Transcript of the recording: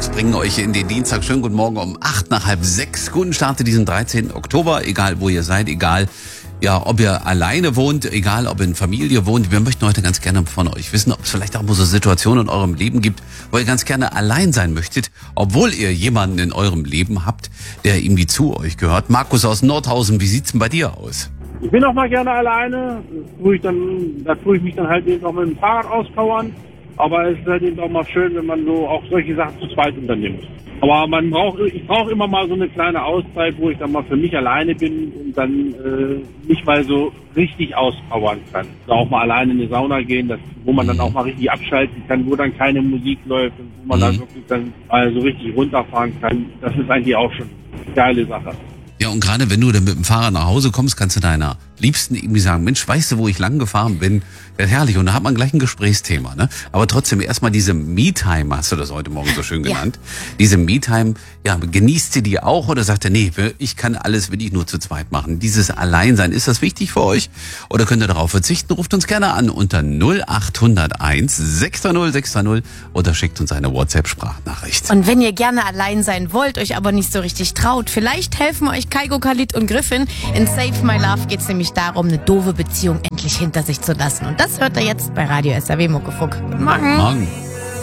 Songs bringen euch in den Dienstag. Schönen guten Morgen um 5:08. Guten Start in diesen 13. Oktober. Egal, wo ihr seid, egal, ja, ob ihr alleine wohnt, egal, ob ihr in Familie wohnt. Wir möchten heute ganz gerne von euch wissen, ob es vielleicht auch mal so Situationen in eurem Leben gibt, wo ihr ganz gerne allein sein möchtet, obwohl ihr jemanden in eurem Leben habt, der irgendwie zu euch gehört. Markus aus Nordhausen, wie sieht's denn bei dir aus? Ich bin auch mal gerne alleine. Da tue ich mich dann halt eben auch mit dem Fahrrad auspowern. Aber es ist halt eben auch mal schön, wenn man so auch solche Sachen zu zweit unternimmt. Aber ich brauche immer mal so eine kleine Auszeit, wo ich dann mal für mich alleine bin und dann mich mal so richtig auspowern kann. Oder auch mal alleine in die Sauna gehen, wo man dann auch mal richtig abschalten kann, wo dann keine Musik läuft und wo man dann wirklich dann mal so richtig runterfahren kann. Das ist eigentlich auch schon eine geile Sache. Ja, und gerade wenn du dann mit dem Fahrrad nach Hause kommst, kannst du deiner Liebsten irgendwie sagen, Mensch, weißt du, wo ich lang gefahren bin? Ja, herrlich. Und da hat man gleich ein Gesprächsthema, ne? Aber trotzdem erstmal diese Me-Time, hast du das heute Morgen so schön genannt. Ja. Diese Me-Time, ja, genießt sie die auch oder sagt ihr, nee, ich kann alles, will ich nur zu zweit machen. Dieses Alleinsein, ist das wichtig für euch? Oder könnt ihr darauf verzichten? Ruft uns gerne an unter 0801 630 630 oder schickt uns eine WhatsApp-Sprachnachricht. Und wenn ihr gerne allein sein wollt, euch aber nicht so richtig traut, vielleicht helfen euch Kaigo, Khalid und Griffin. In Save My Love geht's nämlich darum, eine doofe Beziehung endlich hinter sich zu lassen. Und das hört ihr jetzt bei Radio SAW Muckefuck. Guten Morgen. Morgen.